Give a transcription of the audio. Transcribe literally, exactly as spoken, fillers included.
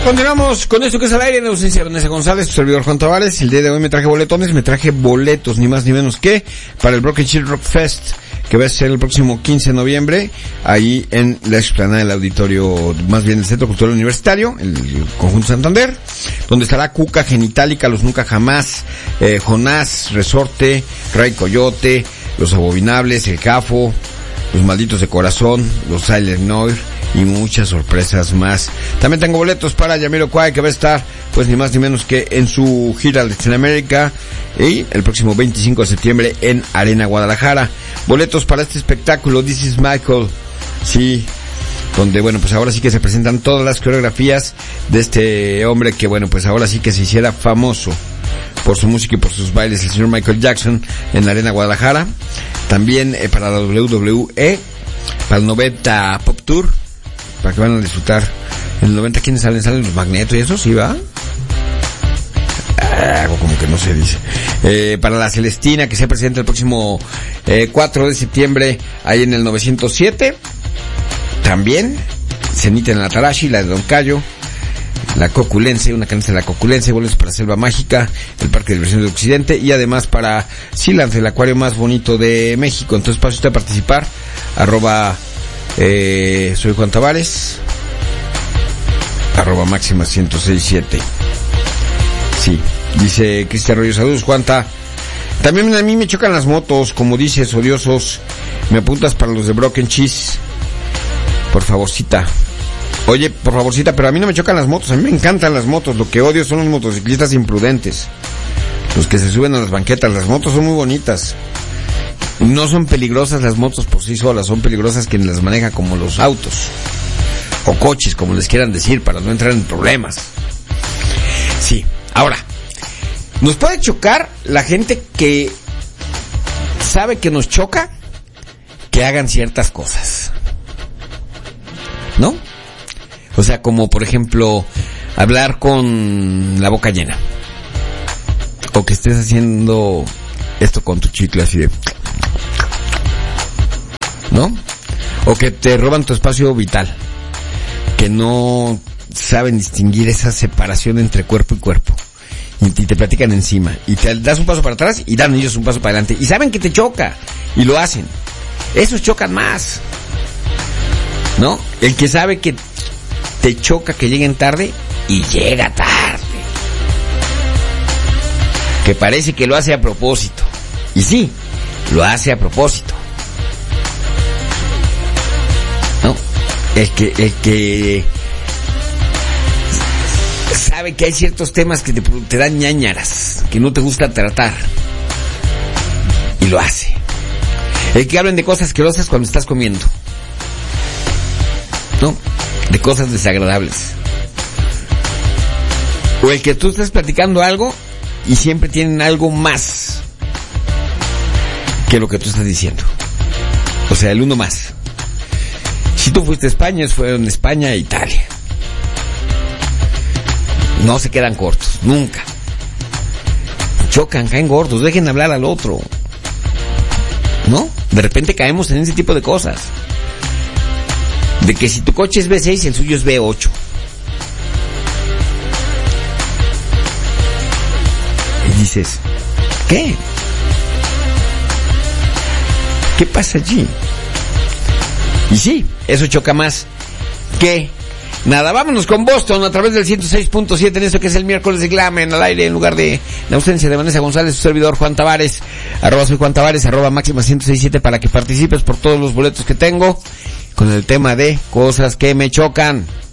Continuamos con esto que es al aire en ausencia de Vanessa González, su servidor Juan Tavares. El día de hoy me traje boletones, me traje boletos, ni más ni menos que para el Broken Shield Rock Fest, que va a ser el próximo quince de noviembre, ahí en la explanada del auditorio, más bien el Centro Cultural Universitario, el Conjunto Santander, donde estará Cuca, Genitalica, Los Nunca Jamás, eh, Jonás, Resorte, Ray Coyote, Los Abominables, El Cafo, Los Malditos de Corazón, Los Silent Noir y muchas sorpresas más. También tengo boletos para Jamiroquai, que va a estar pues ni más ni menos que en su gira Latinoamérica y el próximo veinticinco de septiembre en Arena Guadalajara. Boletos para este espectáculo This is Michael, sí, donde bueno pues ahora sí que se presentan todas las coreografías de este hombre que bueno pues ahora sí que se hiciera famoso por su música y por sus bailes, el señor Michael Jackson, en la Arena Guadalajara. También eh, para la W W E, para el noventa Pop Tour, para que van a disfrutar. En el noventa, ¿quiénes salen? ¿Salen los Magneto y eso? ¿Sí va? Ah, algo como que no se dice. Eh, para la Celestina, que se presenta el próximo eh, cuatro de septiembre, ahí en el novecientos siete. También, Cenita en la Tarashi, la de Don Cayo, la Coculense, una canasta de la Coculense, boletos para Selva Mágica, el Parque de Diversiones de Occidente, y además para Silans, el acuario más bonito de México. Entonces, para usted participar, arroba eh, soy Juan Tavares, arroba máxima ciento seis siete. Sí, dice Cristian Rollo, saludos Juanta. También a mí me chocan las motos, como dices, odiosos. Me apuntas para los de Broken Cheese, por favorcita. Oye, por favorcita, pero a mí no me chocan las motos, a mí me encantan las motos. Lo que odio son los motociclistas imprudentes, los que se suben a las banquetas. Las motos son muy bonitas, no son peligrosas las motos por sí solas, son peligrosas quien las maneja, como los autos o coches, como les quieran decir, para no entrar en problemas. Sí, ahora, nos puede chocar la gente que sabe que nos choca que hagan ciertas cosas, ¿no? O sea, como por ejemplo, hablar con la boca llena, o que estés haciendo esto con tu chicle así de, ¿no? O que te roban tu espacio vital, que no saben distinguir esa separación entre cuerpo y cuerpo, y te platican encima, y te das un paso para atrás y dan ellos un paso para adelante, y saben que te choca, y lo hacen. Esos chocan más, ¿no? El que sabe que te choca que lleguen tarde, y llega tarde, que parece que lo hace a propósito, y sí, lo hace a propósito, ¿no? El que, el que sabe que hay ciertos temas que te, te dan ñañaras, que no te gusta tratar, y lo hace. El que hablen de cosas asquerosas cuando estás comiendo, ¿no? De cosas desagradables. O el que tú estás platicando algo y siempre tienen algo más que lo que tú estás diciendo. O sea, el uno más. Si tú fuiste a España, ellos fueron a España e Italia. No se quedan cortos, nunca. Chocan, caen gordos, dejen hablar al otro, ¿no? De repente caemos en ese tipo de cosas. De que si tu coche es B seis, el suyo es B ocho. Y dices, ¿qué? ¿Qué pasa allí? Y sí, eso choca más que nada. Vámonos con Boston a través del ciento seis punto siete en esto que es el miércoles de Glam en al aire, en lugar de la ausencia de Vanessa González, su servidor Juan Tavares, arroba soy Juan Tavares, arroba máxima ciento seis siete, para que participes por todos los boletos que tengo con el tema de cosas que me chocan.